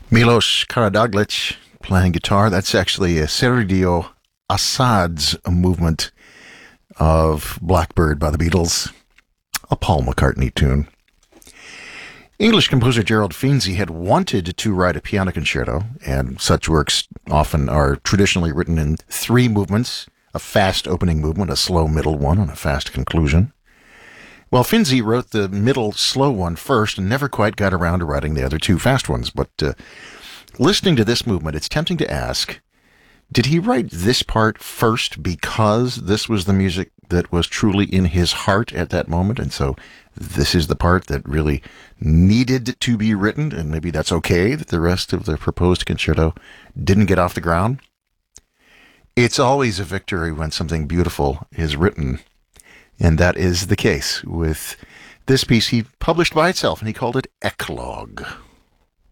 Milos Karadzic playing guitar. That's actually a Sergio Assad's movement of Blackbird by the Beatles, a Paul McCartney tune. English composer Gerald Finzi had wanted to write a piano concerto, and such works often are traditionally written in three movements: a fast opening movement, a slow middle one, and a fast conclusion. Well, Finzi wrote the middle slow one first and never quite got around to writing the other two fast ones. But listening to this movement, it's tempting to ask, did he write this part first because this was the music that was truly in his heart at that moment? And so this is the part that really needed to be written, and maybe that's okay that the rest of the proposed concerto didn't get off the ground? It's always a victory when something beautiful is written. And that is the case with this piece he published by itself, and he called it Eclogue.